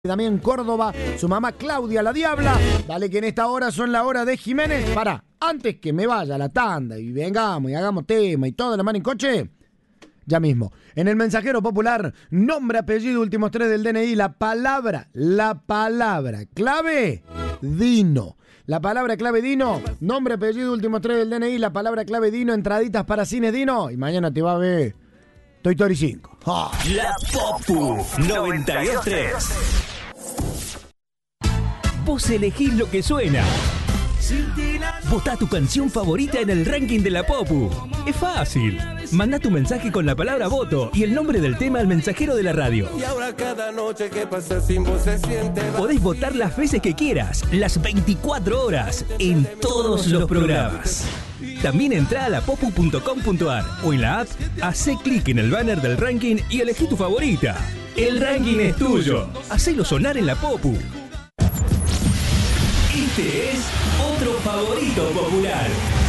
También Córdoba, su mamá Claudia la Diabla. Dale que en esta hora son la hora de Jiménez. Para, antes que me vaya a la tanda y vengamos y hagamos tema y todo, la mano en coche, ya mismo. En el mensajero popular, nombre, apellido, últimos tres del DNI, la palabra clave, Dino. La palabra clave Dino, nombre, apellido, últimos tres del DNI, la palabra clave Dino, entraditas para cine Dino. Y mañana te va a ver Toy Story 5. ¡Oh! La Popu 92.3. Vos elegís lo que suena. Votá tu canción favorita en el ranking de la Popu. Es fácil. Mandá tu mensaje con la palabra voto y el nombre del tema al mensajero de la radio. Y ahora cada noche que pasa sin vos se siente. Podés votar las veces que quieras, las 24 horas, en todos los programas. También entrá a lapopu.com.ar o en la app, hacé clic en el banner del ranking y elegí tu favorita. El ranking es tuyo. Hacelo sonar en la Popu. Este es otro favorito popular.